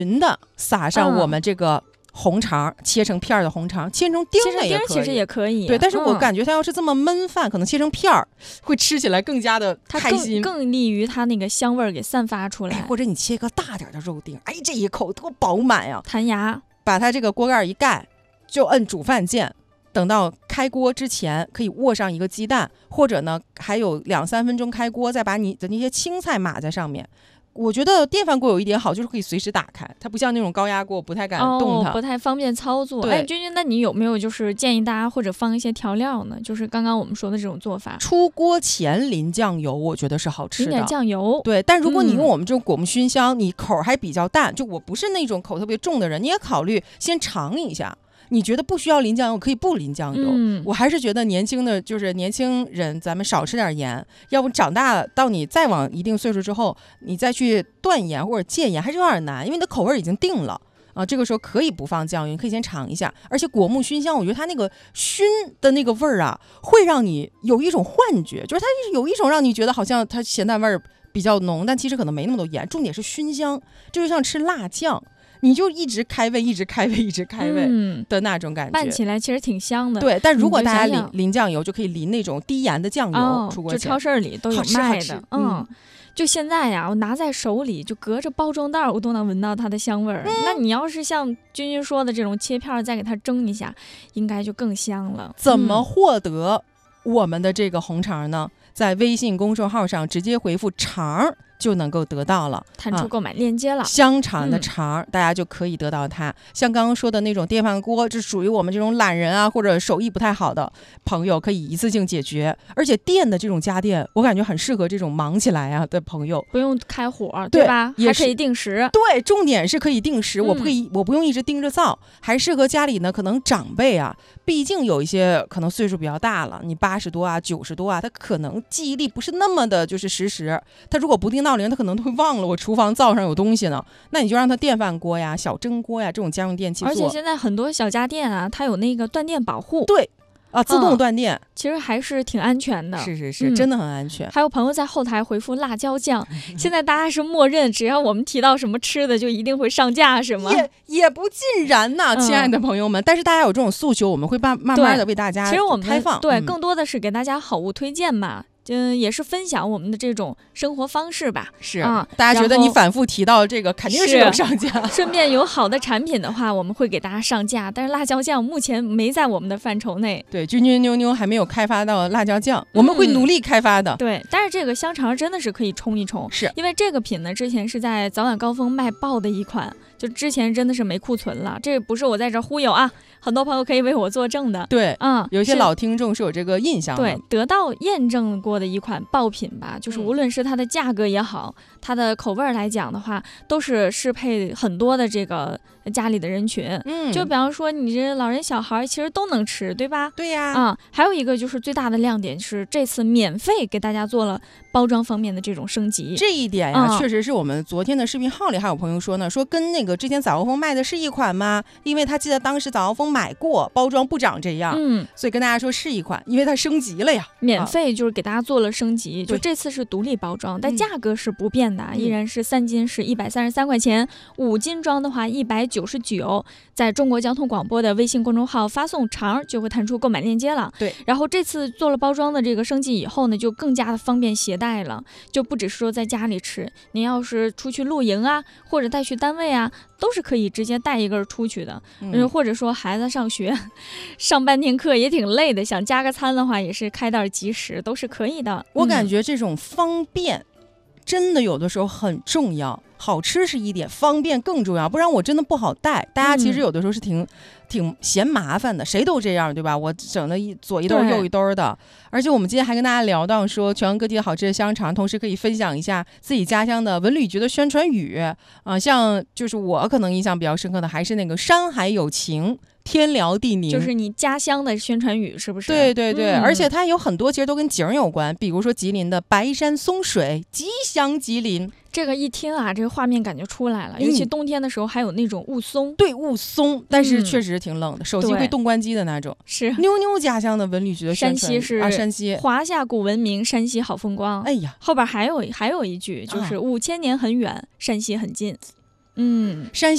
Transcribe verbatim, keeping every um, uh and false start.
匀的撒上我们这个红肠、嗯、切成片的红肠，切成丁的也可以， 其实也可以。 对，但是我感觉它要是这么焖饭、嗯、可能切成片儿会吃起来更加的开心， 它 更, 更利于它那个香味儿给散发出来、 哎、或者你切个大点的肉丁，哎，这一口多饱满呀， 弹牙。 把它这个锅盖一盖，就摁煮饭键，等到开锅之前可以握上一个鸡蛋，或者呢还有两三分钟开锅，再把你的那些青菜码在上面。我觉得电饭锅有一点好，就是可以随时打开，它不像那种高压锅不太敢动它、 哦、不太方便操作。哎，君君，那你有没有就是建议大家或者放一些调料呢？就是刚刚我们说的这种做法， 出锅前淋酱油，我觉得是好吃的。 淋点酱油， 对。但如果你用我们这种果木熏香、嗯、你口还比较淡，就我不是那种口特别重的人，你也考虑先尝一下。你觉得不需要淋酱油，可以不淋酱油、嗯、我还是觉得年轻的就是年轻人咱们少吃点盐，要不长大到你再往一定岁数之后你再去断盐或者戒盐还是有点难，因为你的口味已经定了啊，这个时候可以不放酱油，你可以先尝一下。而且果木熏香我觉得它那个熏的那个味儿啊会让你有一种幻觉，就是它有一种让你觉得好像它咸淡味儿比较浓，但其实可能没那么多盐，重点是熏香，这就像吃辣酱，你就一直开胃一直开胃一直开胃的那种感觉、嗯、 拌起来其实挺香的。 对，但如果大家淋想想淋酱油就可以淋那种低盐的酱油、哦、出锅前就超市里都有卖的。 嗯， 嗯，就现在呀我拿在手里就隔着包装袋我都能闻到它的香味儿、嗯、那你要是像君君说的这种切片再给它蒸一下应该就更香了。 怎么获得我们的这个红肠呢？在微信公众号上直接回复肠就能够得到了， 弹出购买链接了、啊、 香肠的肠、嗯、大家就可以得到它。像刚刚说的那种电饭锅，这属于我们这种懒人啊或者手艺不太好的朋友可以一次性解决。而且电的这种家电我感觉很适合这种忙起来啊的朋友， 不用开火 对, 对吧？还可以定时。 对，重点是可以定时、嗯、我不可以我不用一直盯着灶，还适合家里呢可能长辈啊，毕竟有一些可能岁数比较大了，你八十多啊九十多啊，他可能记忆力不是那么的就是实时，他如果不定闹铃他可能都会忘了我厨房灶上有东西呢，那你就让他电饭锅呀小蒸锅呀这种家用电器做。 而且现在很多小家电啊它有那个断电保护。 对啊，自动断电、嗯、 其实还是挺安全的。 是是是、嗯、真的很安全。 还有朋友在后台回复辣椒酱现在大家是默认只要我们提到什么吃的就一定会上架是吗？ 也也不尽然呐、嗯、亲爱的朋友们，但是大家有这种诉求我们会慢慢慢的为大家开放。 其实我们对、 嗯、 更多的是给大家好物推荐嘛，嗯，也是分享我们的这种生活方式吧。 是啊、嗯，大家觉得你反复提到这个肯定是有上架， 顺便有好的产品的话我们会给大家上架，但是辣椒酱目前没在我们的范畴内。 对，君君妞妞还没有开发到辣椒酱、嗯、我们会努力开发的。 对，但是这个香肠真的是可以冲一冲， 是因为这个品呢之前是在早晚高峰卖爆的一款，就之前真的是没库存了，这不是我在这忽悠啊，很多朋友可以为我作证的。 对， 嗯， 有一些老听众是有这个印象的。 对，得到验证过的一款爆品吧，就是无论是它的价格也好、嗯、它的口味来讲的话都是适配很多的这个家里的人群。嗯，就比方说你这老人小孩其实都能吃，对吧？ 对呀。 啊、嗯，还有一个就是最大的亮点是这次免费给大家做了包装方面的这种升级。 这一点呀、嗯、确实是我们昨天的视频号里还有朋友说呢，说跟那个之前早高峰卖的是一款吗？因为他记得当时早高峰买过包装不长这样，嗯，所以跟大家说是一款，因为它升级了呀， 免费就是给大家做了升级、啊、就这次是独立包装，但价格是不变的、嗯、依然是三斤是一百三十三块钱，五斤装的话一百九十九，在中国交通广播的微信公众号发送肠就会弹出购买链接了。 对， 然后这次做了包装的这个升级以后呢，就更加的方便携带了，就不只是说在家里吃，您要是出去露营啊或者带去单位啊都是可以直接带一根出去的、嗯、或者说孩子上学上半天课也挺累的，想加个餐的话也是开袋即食，都是可以的。 我感觉这种方便真的有的时候很重要，好吃是一点，方便更重要，不然我真的不好带。大家其实有的时候是挺、嗯、挺嫌麻烦的，谁都这样对吧？我整的一左一兜右一兜的。而且我们今天还跟大家聊到说全国各地的好吃的香肠，同时可以分享一下自己家乡的文旅局的宣传语啊、呃，像就是我可能印象比较深刻的还是那个山海有情天辽地宁， 就是你家乡的宣传语是不是？ 对对对、嗯、而且它有很多其实都跟景有关，比如说吉林的白山松水吉祥吉林， 这个一听啊这个画面感就出来了、嗯、尤其冬天的时候还有那种雾凇。 对，雾凇，但是确实挺冷的、嗯、手机会动关机的那种。 是妞妞家乡的文旅局的宣传， 山西是啊，山西华夏古文明，山西好风光。 哎呀， 后边还有还有一句就是五千年很远、啊、山西很近。嗯， 山西